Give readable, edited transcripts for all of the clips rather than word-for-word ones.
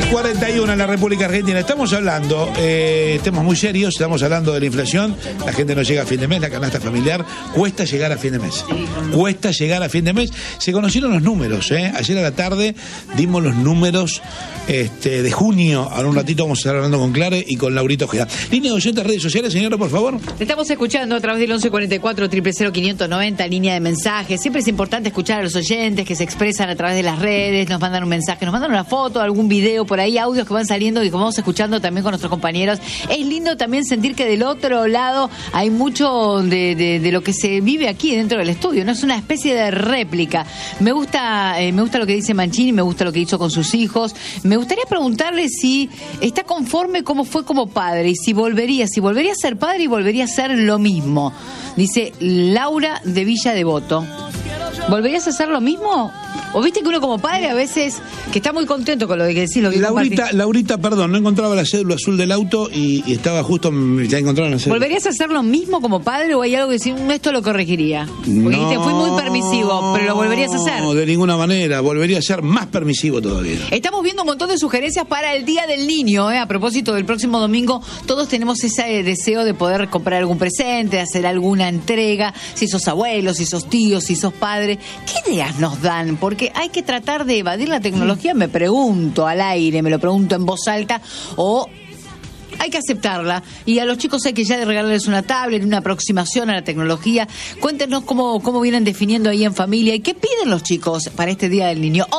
11:41 en la República Argentina. Estamos hablando, temas muy serios, estamos hablando de la inflación. La gente no llega a fin de mes, la canasta familiar cuesta llegar a fin de mes. Cuesta llegar a fin de mes. Se conocieron los números, ayer a la tarde dimos los números de junio. Ahora un ratito vamos a estar hablando con Clare y con Laurita Ojeda. Línea de oyentes, redes sociales, señora, por favor. Te estamos escuchando a través del 1144-000-590, línea de mensajes. Siempre es importante escuchar a los oyentes que se expresan a través de las redes, nos mandan un mensaje, nos mandan una foto, algún video por ahí, audios que van saliendo y que vamos escuchando también con nuestros compañeros. Es lindo también sentir que del otro lado hay mucho de lo que se vive aquí dentro del estudio, ¿no? Es una especie de réplica. Me gusta lo que dice Mancini, me gusta lo que hizo con sus hijos. Me gustaría preguntarle si está conforme cómo fue como padre y si volvería a ser padre y volvería a ser lo mismo. Dice Laura de Villa Devoto. ¿Volverías a hacer lo mismo? ¿O viste que uno como padre a veces que está muy contento con lo que decís? Laurita, perdón, no encontraba la cédula azul del auto y estaba justo, ya encontraron la cédula. ¿Volverías a hacer lo mismo como padre o hay algo que decir, esto lo corregiría? Porque dijiste, fui muy permisivo, pero ¿lo volverías a hacer? No, de ninguna manera, volvería a ser más permisivo todavía. Estamos viendo un montón de sugerencias para el Día del Niño, a propósito del próximo domingo. Todos tenemos ese deseo de poder comprar algún presente, hacer alguna entrega, si sos abuelo, si sos tío, si sos padre. ¿Qué ideas nos dan? Porque hay que tratar de evadir la tecnología, me pregunto al aire, me lo pregunto en voz alta, o hay que aceptarla. Y a los chicos hay que ya regalarles una tablet, una aproximación a la tecnología. Cuéntenos cómo vienen definiendo ahí en familia y qué piden los chicos para este Día del Niño.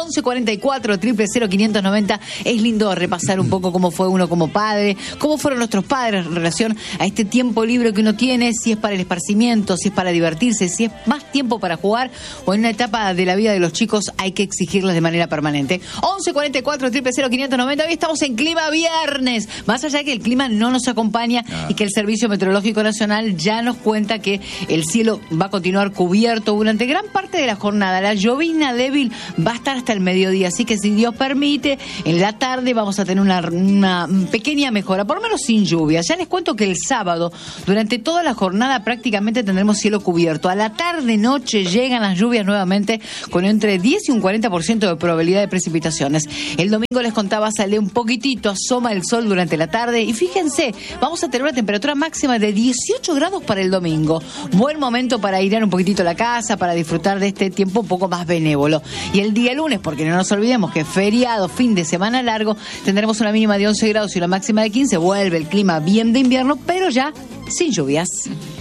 1144-000-590. Es lindo repasar un poco cómo fue uno como padre, cómo fueron nuestros padres en relación a este tiempo libre que uno tiene, si es para el esparcimiento, si es para divertirse, si es más tiempo para jugar o en una etapa de la vida de los chicos hay que exigirles de manera permanente. 1144-000-590. Hoy estamos en clima viernes. Más allá de que el clima no nos acompaña y que el Servicio Meteorológico Nacional ya nos cuenta que el cielo va a continuar cubierto durante gran parte de la jornada. La llovizna débil va a estar hasta el mediodía, así que si Dios permite, en la tarde vamos a tener una pequeña mejora, por lo menos sin lluvia. Ya les cuento que el sábado, durante toda la jornada prácticamente tendremos cielo cubierto. A la tarde-noche llegan las lluvias nuevamente con entre 10 y un 40% de probabilidad de precipitaciones. El domingo les contaba, sale un poquitito, asoma el sol durante la tarde y fíjense, vamos a tener una temperatura máxima de 18 grados para el domingo. Buen momento para ir un poquitito a la casa, para disfrutar de este tiempo un poco más benévolo. Y el día lunes, porque no nos olvidemos que feriado, fin de semana largo, tendremos una mínima de 11 grados y una máxima de 15. Vuelve el clima bien de invierno, pero ya sin lluvias.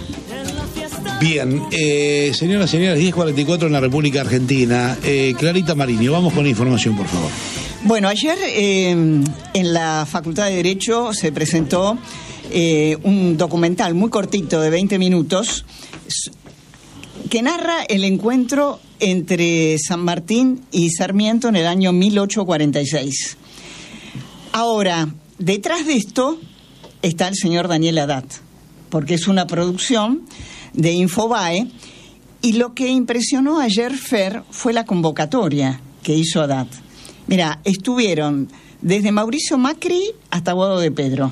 Bien, señoras, 10:44 en la República Argentina. Clarita Mariño, vamos con información, por favor. Bueno, ayer en la Facultad de Derecho se presentó un documental muy cortito de 20 minutos que narra el encuentro entre San Martín y Sarmiento en el año 1846. Ahora, detrás de esto está el señor Daniel Haddad, porque es una producción de Infobae, y lo que impresionó ayer, Fer, fue la convocatoria que hizo Haddad. Mira, estuvieron desde Mauricio Macri hasta Guado de Pedro,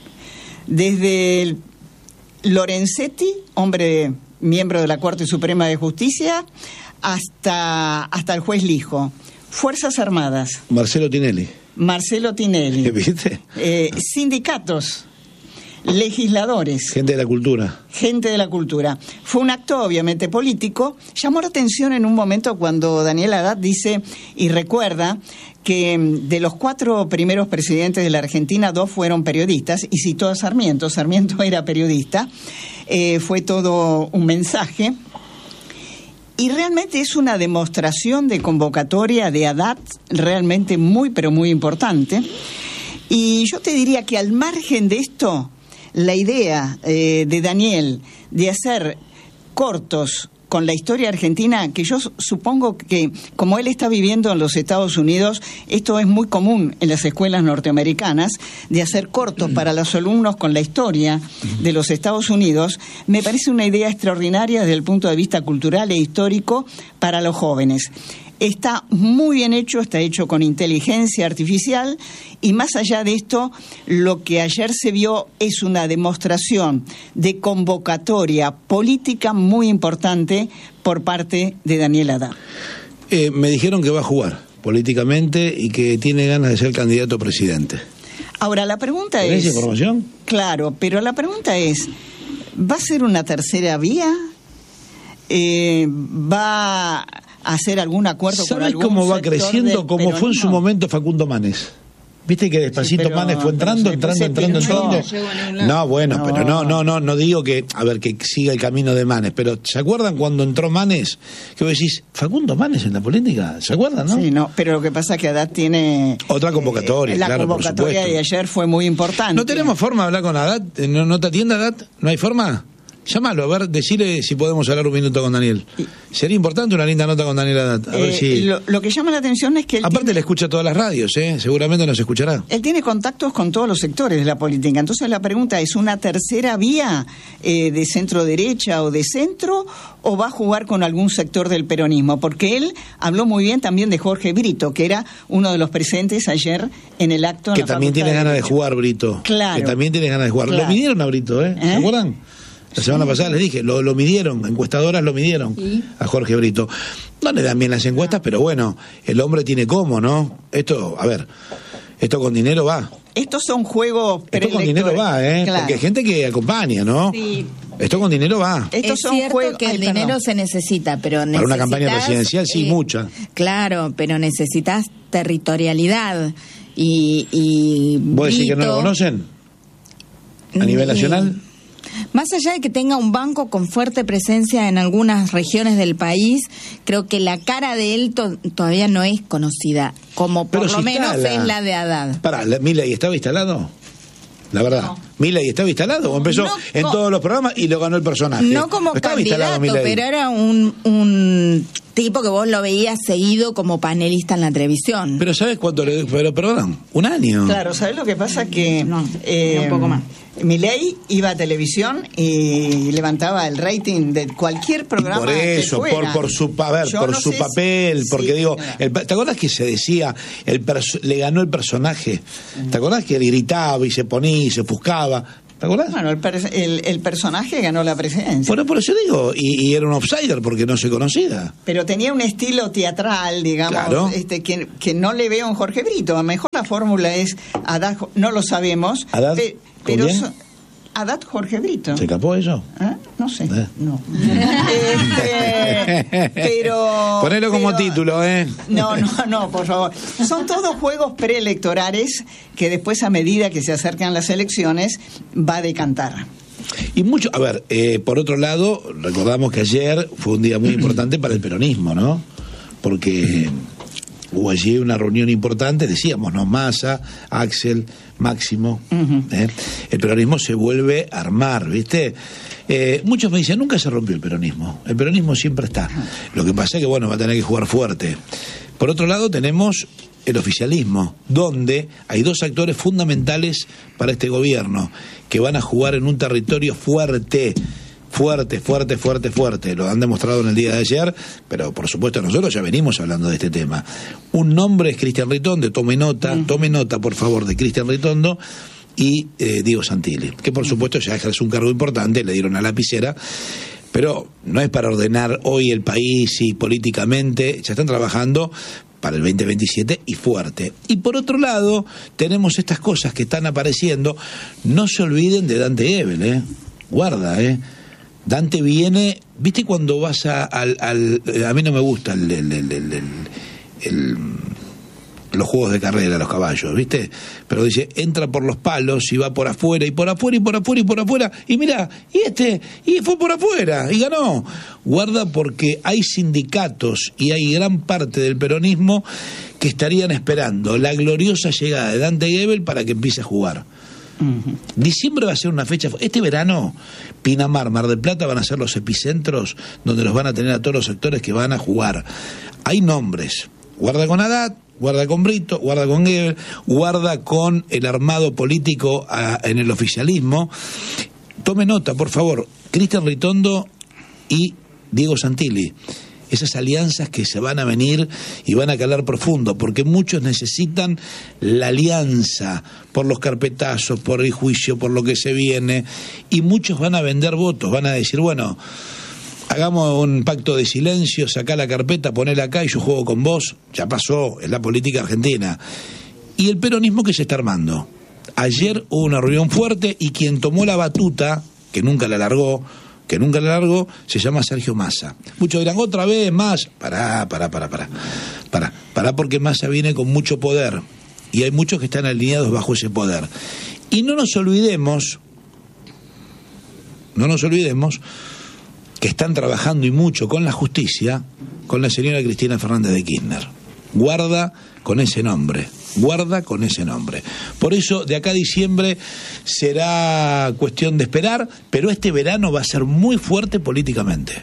desde Lorenzetti, miembro de la Corte Suprema de Justicia, hasta el juez Lijo, Fuerzas Armadas. Marcelo Tinelli. ¿Viste? Sindicatos, legisladores. Gente de la cultura. Fue un acto obviamente político. Llamó la atención en un momento cuando Daniel Haddad dice y recuerda que de los 4 primeros presidentes de la Argentina, 2 fueron periodistas, y citó a Sarmiento. Sarmiento era periodista. Fue todo un mensaje. Y realmente es una demostración de convocatoria de Haddad realmente muy, pero muy importante. Y yo te diría que al margen de esto, la idea de Daniel de hacer cortos con la historia argentina, que yo supongo que como él está viviendo en los Estados Unidos, esto es muy común en las escuelas norteamericanas, de hacer cortos para los alumnos con la historia de los Estados Unidos, me parece una idea extraordinaria desde el punto de vista cultural e histórico para los jóvenes. Está muy bien hecho, está hecho con inteligencia artificial, y más allá de esto, lo que ayer se vio es una demostración de convocatoria política muy importante por parte de Daniel Haddad. Me dijeron que va a jugar. políticamente y que tiene ganas de ser candidato a presidente. Ahora, la pregunta ¿Tenés es... información? Claro, pero la pregunta es, ¿va a ser una tercera vía? ¿Va a hacer algún acuerdo con algún cómo va sector creciendo? del Como fue en su peronismo? momento Facundo Manes. ¿Viste que despacito Sí, pero- Manes fue entrando? pero No, bueno, pero no digo que, a ver, que siga el camino de Manes, pero ¿se acuerdan cuando entró Manes? Que vos decís, ¿Facundo Manes en la política? ¿Se acuerdan, no? Sí, no, pero lo que pasa es que Haddad tiene... Otra convocatoria, la claro, por convocatoria supuesto. de ayer fue muy importante. ¿No tenemos forma de hablar con Haddad? ¿No te atiende Haddad? ¿No hay forma? Llámalo, a ver, decirle si podemos hablar un minuto con Daniel. Sería importante una linda nota con Daniel Haddad. A ver si... Lo que llama la atención es que él Aparte tiene, le escucha todas las radios, seguramente nos escuchará. él tiene contactos con todos los sectores de la política. Entonces la pregunta es, ¿una tercera vía de centro derecha o de centro o va a jugar con algún sector del peronismo? Porque él habló muy bien también de Jorge Brito, que era uno de los presentes ayer en el acto. Que también tiene ganas de jugar, Brito. Claro. Que también tiene ganas de jugar. Claro. Lo midieron a Brito, ¿se acuerdan? La semana pasada les dije, lo midieron, encuestadoras lo midieron a Jorge Brito. No le dan bien las encuestas, pero bueno, el hombre tiene cómo, ¿no? Esto, a ver, esto con dinero va. Estos son juegos Esto con dinero va, Claro. Porque hay gente que acompaña, ¿no? Sí. Esto con dinero va. Estos Es son cierto juegos... que Ay, el dinero perdón. se necesita, pero necesitas... Para una campaña presidencial, sí, mucha. Claro, pero necesitas territorialidad y ¿Vos decís que no lo Brito, conocen? ¿A nivel nacional? Más allá de que tenga un banco con fuerte presencia en algunas regiones del país, creo que la cara de él todavía no es conocida, como por Pero lo si menos está es la de Haddad. Pará, ¿Milei estaba instalado? La verdad. ¿Milei estaba instalado? ¿O empezó No, en todos los programas y lo ganó el personaje? No como Estaba instalado candidato, Milei. pero era un tipo que vos lo veías seguido como panelista en la televisión. Pero ¿sabes cuánto le... Pero perdón, un año. Claro, ¿sabes lo que pasa? Que era un poco más. Milei iba a televisión y levantaba el rating de cualquier Y programa. por eso, que fuera. por su, a ver, Yo por no su sé papel, si- porque sí, digo, claro. ¿te acuerdas que se decía, le ganó el personaje? ¿Te acuerdas que él gritaba y se ponía y se ofuscaba? ¿Te acuerdas? Bueno, el personaje ganó la presidencia. Bueno, por eso digo, y era un outsider porque no se conocía. Pero tenía un estilo teatral, digamos, Claro. que no le veo en Jorge Brito. A lo mejor la fórmula es Haddad, no lo sabemos. ¿Haddad? Pero ¿Con quién? Haddad Jorge Brito. ¿Se escapó eso? ¿Ah? No sé. ¿Eh? No. Pero. Ponelo como pero- título, No, por favor. Son todos juegos preelectorales que después, a medida que se acercan las elecciones, va a decantar. Y mucho, a ver, por otro lado, recordamos que ayer fue un día muy importante para el peronismo, ¿no? Porque hubo allí una reunión importante, decíamos, ¿no? Massa, Axel, Máximo. El peronismo se vuelve a armar, ¿viste? Muchos me dicen, nunca se rompió el peronismo. El peronismo siempre está. Lo que pasa es que, bueno, va a tener que jugar fuerte. Por otro lado, tenemos el oficialismo, donde hay dos actores fundamentales para este gobierno, que van a jugar en un territorio fuerte. Lo han demostrado en el día de ayer, pero por supuesto nosotros ya venimos hablando de este tema. Un nombre es Cristian Ritondo, tome nota por favor de Cristian Ritondo y Diego Santilli, que por supuesto ya ejerce un cargo importante, le dieron a la lapicera, pero no es para ordenar hoy el país y políticamente, ya están trabajando para el 2027 y fuerte. Y por otro lado, tenemos estas cosas que están apareciendo. No se olviden de Dante Gebel, guarda, Dante viene, ¿viste cuando vas a mí no me gusta los juegos de carrera, los caballos, ¿viste? Pero dice, entra por los palos y va por afuera, y por afuera, y por afuera, y por afuera, y mirá, y fue por afuera, y ganó. Guarda, porque hay sindicatos y hay gran parte del peronismo que estarían esperando la gloriosa llegada de Dante Gebel para que empiece a jugar. Diciembre va a ser una fecha. Este verano, Pinamar, Mar del Plata van a ser los epicentros donde los van a tener a todos los sectores que van a jugar. Hay nombres. Guarda con Haddad, guarda con Brito, guarda con Gebel, guarda con el armado político en el oficialismo. Tome nota, por favor, Cristian Ritondo y Diego Santilli. Esas alianzas que se van a venir y van a calar profundo, porque muchos necesitan la alianza por los carpetazos, por el juicio, por lo que se viene, y muchos van a vender votos, van a decir, bueno, hagamos un pacto de silencio, sacá la carpeta, ponela acá y yo juego con vos. Ya pasó, es la política argentina. Y el peronismo que se está armando. Ayer hubo una reunión fuerte y quien tomó la batuta, que nunca la largó, se llama Sergio Massa. Muchos dirán, otra vez más. Pará, porque Massa viene con mucho poder. Y hay muchos que están alineados bajo ese poder. Y no nos olvidemos que están trabajando y mucho con la justicia, con la señora Cristina Fernández de Kirchner. Guarda con ese nombre. Por eso, de acá a diciembre será cuestión de esperar, pero este verano va a ser muy fuerte políticamente,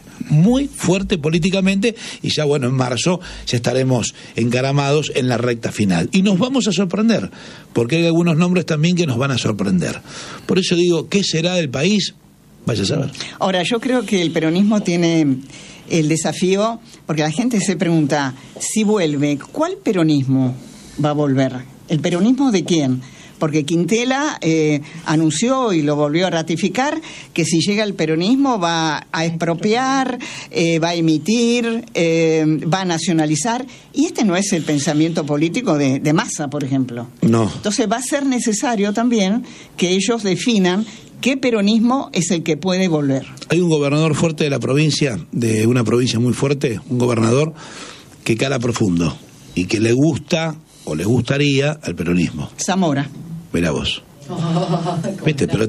y ya bueno, en marzo ya estaremos encaramados en la recta final. Y nos vamos a sorprender, porque hay algunos nombres también que nos van a sorprender. Por eso digo, ¿qué será del país? Vaya a saber. Ahora, yo creo que el peronismo tiene el desafío, porque la gente se pregunta, si vuelve, ¿cuál peronismo va a volver? ¿El peronismo de quién? Porque Quintela anunció y lo volvió a ratificar que si llega el peronismo va a expropiar, va a emitir, va a nacionalizar, y este no es el pensamiento político de Massa, por ejemplo. No. Entonces va a ser necesario también que ellos definan qué peronismo es el que puede volver. Hay un gobernador fuerte de la provincia, de una provincia muy fuerte, un gobernador que cala profundo y que le gusta o le gustaría al peronismo. Zamora. Mirá vos. Viste, pero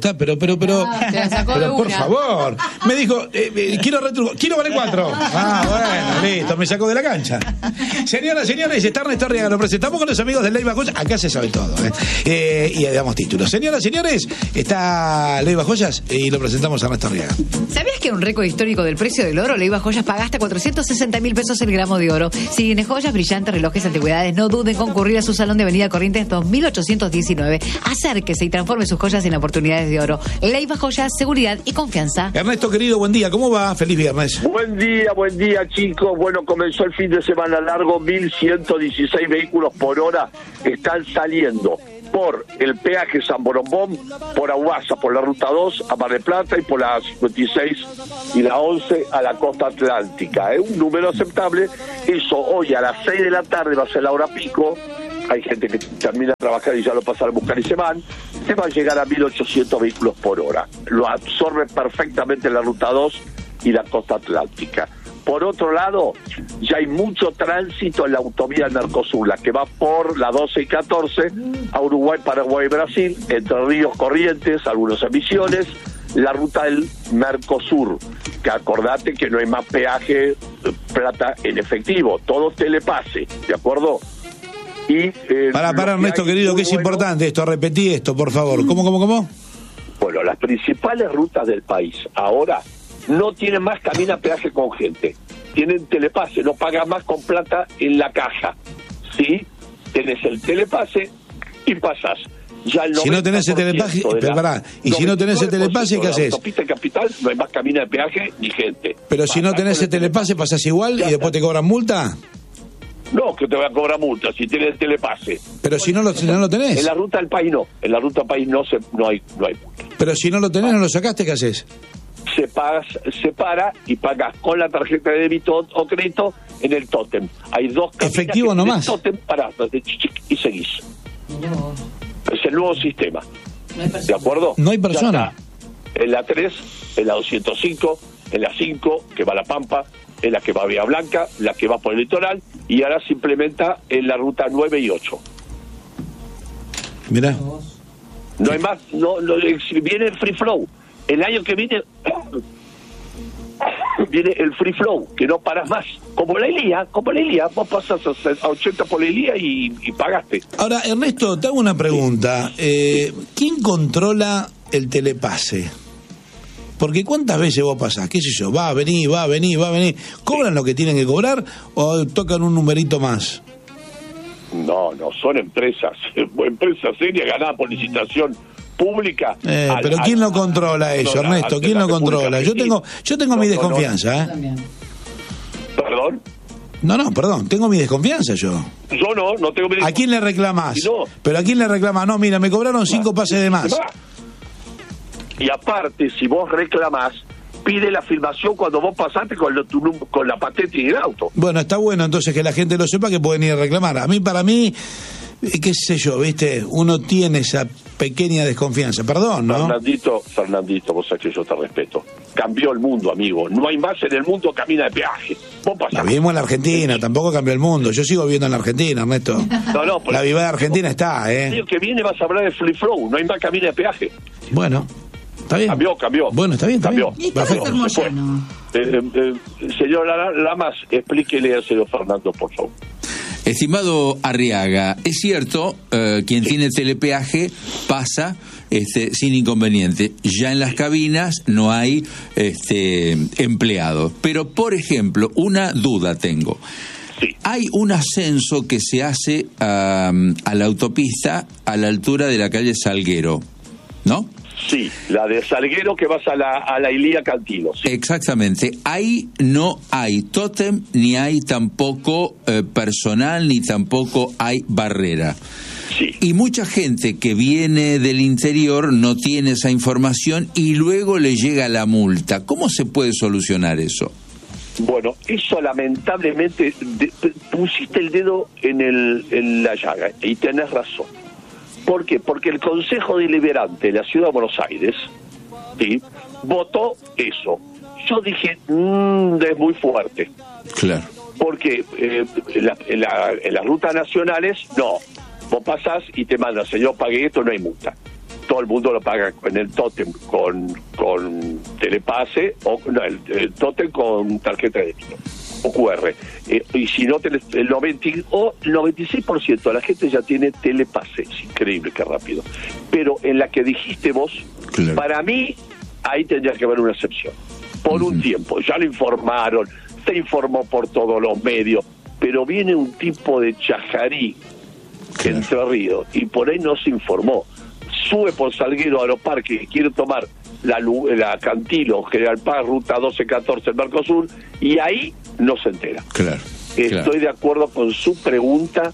por favor, me dijo, quiero vale 4. Bueno, listo, me sacó de la cancha. Señoras, señores, está Ernesto Arriaga, lo presentamos con los amigos de Leyva Joyas. Acá se sabe todo, y damos títulos. Señoras, señores, está Leyva Joyas y lo presentamos a Ernesto Arriaga. ¿Sabías que un récord histórico del precio del oro? Leyva Joyas paga hasta 460.000 pesos el gramo de oro. Si tienes joyas, brillantes, relojes, antigüedades, no duden en concurrir a su salón de Avenida Corrientes 2819. Acérquese y transforme sus joyas en oportunidades de oro. Leyva Joyas, seguridad y confianza. Ernesto, querido, buen día. ¿Cómo va? Feliz viernes. Buen día, chicos. Bueno, comenzó el fin de semana largo. 1.116 vehículos por hora están saliendo por el peaje San Borombón, por Aguasa, por la Ruta 2 a Mar del Plata y por la 56 y la 11 a la costa atlántica. Es un número aceptable. Eso hoy a las 6 de la tarde va a ser la hora pico. Hay gente que termina de trabajar y ya lo pasa a buscar y se van. Se va a llegar a 1.800 vehículos por hora. Lo absorbe perfectamente la Ruta 2 y la costa atlántica. Por otro lado, ya hay mucho tránsito en la autovía del Mercosur, la que va por la 12 y 14 a Uruguay, Paraguay y Brasil, Entre Ríos, Corrientes, algunas emisiones, la ruta del Mercosur, que acordate que no hay más peaje plata en efectivo, todo telepase, ¿de acuerdo? Y para Ernesto, querido, que es importante esto, repetí esto, por favor. ¿Cómo? Bueno, las principales rutas del país ahora no tienen más camino a peaje con gente, tienen telepase, no pagan más con plata en la caja, ¿sí? Tenés el telepase y pasás. Ya el si no tenés el telepase, si no tenés el telepase, ¿qué haces? Autopista Capital no hay más camino de peaje ni gente. Pero si no tenés el telepase, pasás igual y después te cobran multa. No, que te va a cobrar multa si tienes el telepase. Pero si no lo tenés. En la ruta del país no. En la ruta del país no hay multa. Pero si no lo tenés, no lo sacaste, ¿qué haces? Se para y pagas con la tarjeta de débito o crédito en el tótem. Hay dos cabinas. Efectivo nomás. En el tótem parás y seguís. No. Es el nuevo sistema. No ¿de acuerdo? No hay persona. En la 3, en la 205, en la 5, que va a La Pampa, en la que va a Vía Blanca, la que va por el litoral, y ahora se implementa en la ruta 9 y 8. Mirá. No hay más, viene el free flow. El año que viene viene el free flow, que no paras más. Como la Ilía, vos pasas a 80 por la Ilía y pagaste. Ahora, Ernesto, te hago una pregunta. ¿Quién controla el telepase? Porque ¿cuántas veces vos pasás? ¿Qué sé yo? Va a venir. ¿Cobran lo que tienen que cobrar o tocan un numerito más? No, son empresas serias ganadas por licitación pública. Pero ¿quién lo controla eso, Ernesto? ¿Quién lo controla? Yo tengo mi desconfianza, ¿Perdón? Perdón, tengo mi desconfianza yo. Yo no tengo mi desconfianza. ¿A quién le reclamás? No. Pero ¿a quién le reclamás? No, mira, me cobraron 5 pases de más. Y aparte, si vos reclamás, pide la filmación cuando vos pasaste con la patente y el auto. Bueno, está bueno entonces que la gente lo sepa, que pueden ir a reclamar. Para mí, qué sé yo, ¿viste? Uno tiene esa pequeña desconfianza. Perdón, ¿no? Fernandito, vos sabés que yo te respeto. Cambió el mundo, amigo. No hay más en el mundo camina de peaje. Vos pasás. La vivimos en la Argentina, tampoco cambió el mundo. Yo sigo viviendo en la Argentina, Ernesto. No, la vivada de Argentina está, El año que viene vas a hablar de free flow. No hay más camina de peaje. Bueno, está bien. Cambió. Bueno, está bien. Cambió. Y está Moyano. Señor Lamas, explíquele al señor Fernando, por favor. Estimado Arriaga, es cierto, quien tiene telepeaje pasa sin inconveniente. Ya en las cabinas no hay empleados. Pero, por ejemplo, una duda tengo. Sí. Hay un ascenso que se hace a la autopista a la altura de la calle Salguero, ¿no? Sí, la de Salguero que vas a la Ilía Cantilo. Sí. Exactamente. Ahí no hay tótem, ni hay tampoco personal, ni tampoco hay barrera. Sí. Y mucha gente que viene del interior no tiene esa información y luego le llega la multa. ¿Cómo se puede solucionar eso? Bueno, eso lamentablemente pusiste el dedo en la llaga y tenés razón. ¿Por qué? Porque el Consejo Deliberante de la Ciudad de Buenos Aires, ¿sí?, votó eso. Yo dije, es muy fuerte. Claro. Porque en las rutas nacionales, no. Vos pasás y te mandan, señor, pague esto, no hay multa. Todo el mundo lo paga en el tótem con telepase, o no, el tótem con tarjeta de débito o QR. Y si no, el 96% de la gente ya tiene telepase. Es increíble, qué rápido. Pero en la que dijiste vos, claro, para mí, ahí tendría que haber una excepción. Por un tiempo. Ya lo informaron, se informó por todos los medios, pero viene un tipo de Chajarí, claro, Entre Ríos, y por ahí no se informó. Sube por Salguero a los parques y quiere tomar la Cantilo, General Paz, Ruta 1214, el Mercosur, y ahí no se entera. Claro. Estoy de acuerdo con su pregunta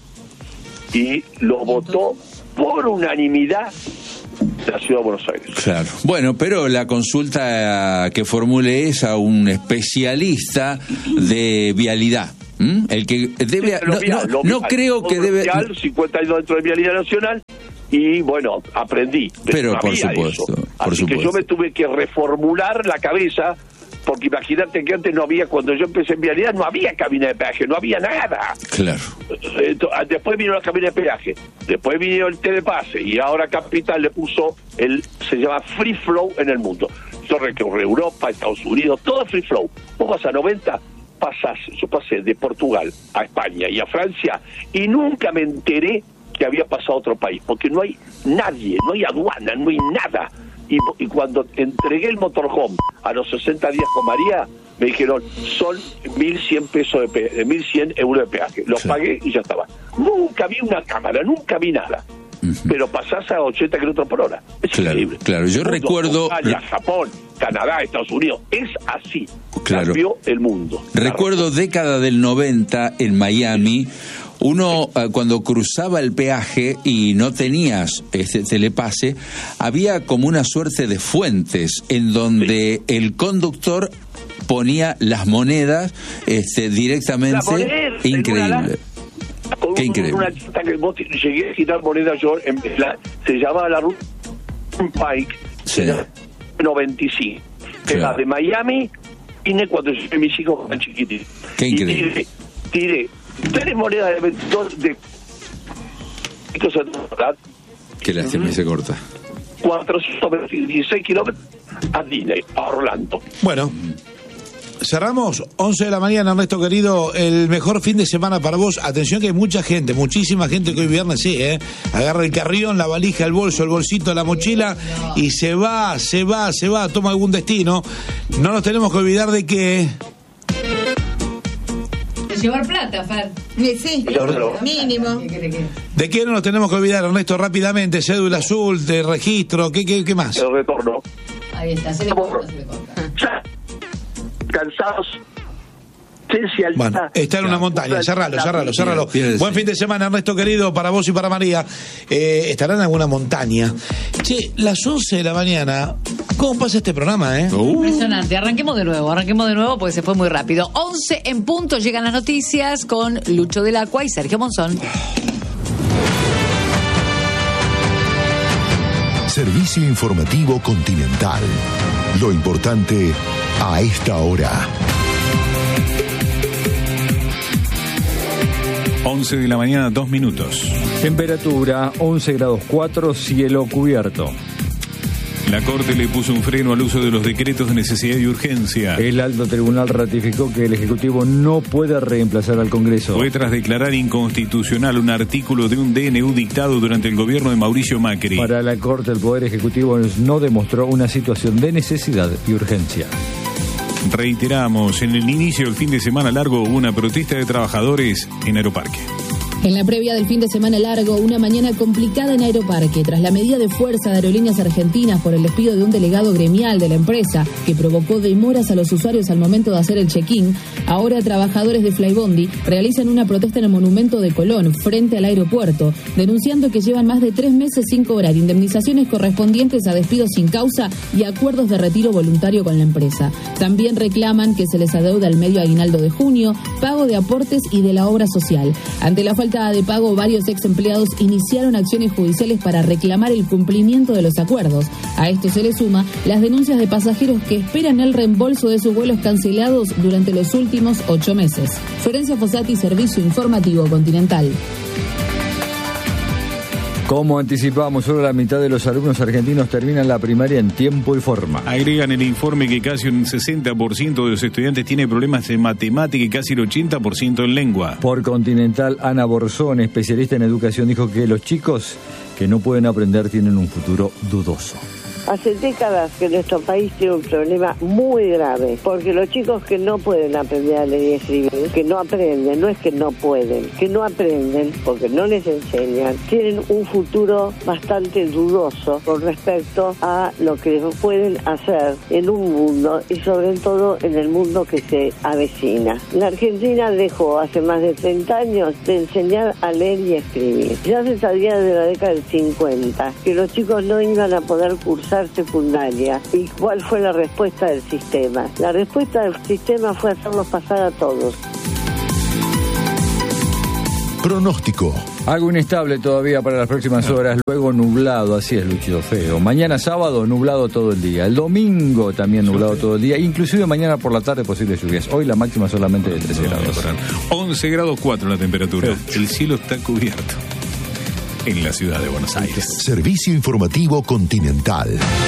y lo votó por unanimidad la Ciudad de Buenos Aires. Claro. Bueno, pero la consulta que formule es a un especialista de vialidad. El que debe... No creo que debe... 52 dentro de Vialidad Nacional. Y bueno, aprendí. Pero por supuesto. Así que yo me tuve que reformular la cabeza, porque imagínate que antes no había, cuando yo empecé en Vialidad, no había cabina de peaje, no había nada. Claro. Después vino la cabina de peaje, después vino el telepase, y ahora Capital le puso se llama Free Flow en el mundo. Yo recorrí Europa, Estados Unidos, todo Free Flow. Vos vas a 90, yo pasé de Portugal a España y a Francia, y nunca me enteré que había pasado a otro país, porque no hay nadie, no hay aduana, no hay nada. Y cuando entregué el motorhome a los 60 días con María, me dijeron, son 1.100 pesos de 1.100 euros de peaje. Los pagué y ya estaba. Nunca vi una cámara, nunca vi nada. Pero pasás a 80 kilómetros por hora. Es increíble. Claro, yo recuerdo... Australia, Japón, Canadá, Estados Unidos. Es así. Claro. Cambió el mundo. Recuerdo década del 90 en Miami. Uno, cuando cruzaba el peaje y no tenías telepase, había como una suerte de fuentes en donde el conductor ponía las monedas directamente. Increíble. Qué increíble. Una chita que vos llegué a quitar monedas yo, se llamaba la ruta Pike, sí, 95. Que claro, la de Miami, vine cuando llegué mis hijos tan chiquititos. Qué increíble. Tiré 3 monedas de 22 de... Qué lástima, se corta. 426 kilómetros a Disney, a Orlando. Bueno, cerramos 11 de la mañana, Ernesto querido, el mejor fin de semana para vos. Atención que hay mucha gente, muchísima gente que hoy viernes agarra el carrión, la valija, el bolso, el bolsito, la mochila y se va, toma algún destino. No nos tenemos que olvidar de que... Llevar plata, Fer. Sí, mínimo. ¿De qué no nos tenemos que olvidar, Ernesto? Rápidamente, cédula azul, de registro, ¿qué más? El retorno. Ahí está, se le corta. Cansados. Bueno, está en una montaña, cerralo. Buen fin de semana, Ernesto querido, para vos y para María. Estará en alguna montaña. Che, las 11 de la mañana ¿Cómo pasa este programa, Impresionante. Arranquemos de nuevo porque se fue muy rápido. 11 en punto, llegan las noticias con Lucho del Acua y Sergio Monzón. Servicio informativo Continental. Lo importante a esta hora. 11 de la mañana, 2 minutos. Temperatura 11 grados 4, cielo cubierto. La Corte le puso un freno al uso de los decretos de necesidad y urgencia. El alto tribunal ratificó que el Ejecutivo no puede reemplazar al Congreso. Fue tras declarar inconstitucional un artículo de un DNU dictado durante el gobierno de Mauricio Macri. Para la Corte, el Poder Ejecutivo no demostró una situación de necesidad y urgencia. Reiteramos, en el inicio del fin de semana largo hubo una protesta de trabajadores en Aeroparque. En la previa del fin de semana largo, una mañana complicada en Aeroparque, tras la medida de fuerza de Aerolíneas Argentinas por el despido de un delegado gremial de la empresa, que provocó demoras a los usuarios al momento de hacer el check-in, ahora trabajadores de Flybondi realizan una protesta en el Monumento de Colón, frente al aeropuerto, denunciando que llevan más de 3 meses sin cobrar indemnizaciones correspondientes a despidos sin causa y acuerdos de retiro voluntario con la empresa. También reclaman que se les adeuda el medio aguinaldo de junio, pago de aportes y de la obra social. Ante la falta de pago, varios ex empleados iniciaron acciones judiciales para reclamar el cumplimiento de los acuerdos. A esto se le suma las denuncias de pasajeros que esperan el reembolso de sus vuelos cancelados durante los últimos 8 meses. Florencia Fossati, Servicio Informativo Continental. Como anticipamos, solo la mitad de los alumnos argentinos terminan la primaria en tiempo y forma. Agregan en el informe que casi un 60% de los estudiantes tiene problemas en matemática y casi el 80% en lengua. Por Continental, Ana Borzón, especialista en educación, dijo que los chicos que no pueden aprender tienen un futuro dudoso. Hace décadas que nuestro país tiene un problema muy grave, porque los chicos que no pueden aprender a leer y escribir, que no aprenden, no es que no pueden, que no aprenden porque no les enseñan, tienen un futuro bastante dudoso con respecto a lo que pueden hacer en un mundo y sobre todo en el mundo que se avecina. La Argentina dejó hace más de 30 años de enseñar a leer y escribir. Ya se sabía desde la década del 50 que los chicos no iban a poder cursar secundaria. ¿Y cuál fue la respuesta del sistema? La respuesta del sistema fue hacerlos pasar a todos. Pronóstico. Algo inestable todavía para las próximas horas, luego nublado, así es, Luchito Feo. Mañana sábado nublado todo el día, el domingo también nublado todo el día, inclusive mañana por la tarde posibles lluvias. Hoy la máxima solamente de 13 grados. 11 grados 4 la temperatura. El cielo está cubierto en la ciudad de Buenos Aires. Servicio Informativo Continental.